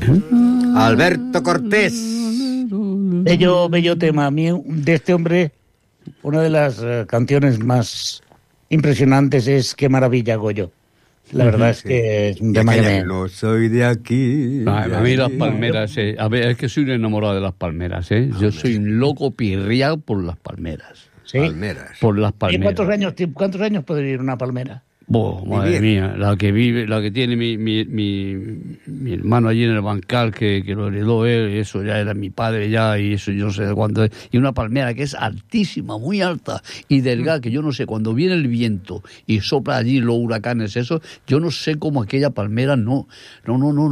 Alberto Cortés. Bello tema. A mí, de este hombre, una de las canciones más impresionantes es Qué maravilla, Goyo. La verdad es que es un tema que me... No soy de aquí. A mí las palmeras, a ver, es que soy un enamorado de las palmeras, Yo soy un loco pirriado por las palmeras. ¿Sí? Palmeras. Por las palmeras. ¿Y cuántos años puede vivir una palmera? Madre mía, la que tiene mi hermano allí en el bancal, que lo heredó él, eso ya era mi padre ya, y eso yo no sé de cuándo es. Y una palmera que es altísima, muy alta, y delgada, que yo no sé, cuando viene el viento y sopla allí los huracanes, eso, yo no sé cómo aquella palmera no